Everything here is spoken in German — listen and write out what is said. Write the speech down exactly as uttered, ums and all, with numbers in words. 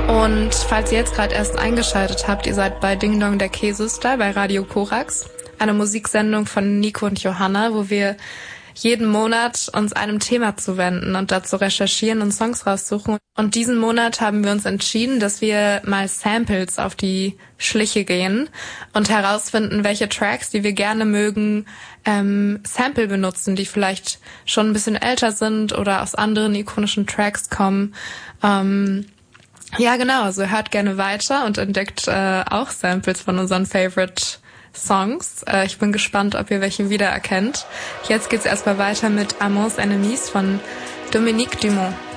Und falls ihr jetzt gerade erst eingeschaltet habt, ihr seid bei Ding Dong der K-Sister bei Radio Korax, eine Musiksendung von Nico und Johanna, wo wir jeden Monat uns einem Thema zuwenden und dazu recherchieren und Songs raussuchen. Und diesen Monat haben wir uns entschieden, dass wir mal Samples auf die Schliche gehen und herausfinden, welche Tracks, die wir gerne mögen, ähm, Sample benutzen, die vielleicht schon ein bisschen älter sind oder aus anderen ikonischen Tracks kommen. Ähm, Ja, genau. Also hört gerne weiter und entdeckt äh, auch Samples von unseren Favorite Songs. Äh, ich bin gespannt, ob ihr welche wiedererkennt. Jetzt geht's erstmal weiter mit Amants Enemies von Dominique Dumont.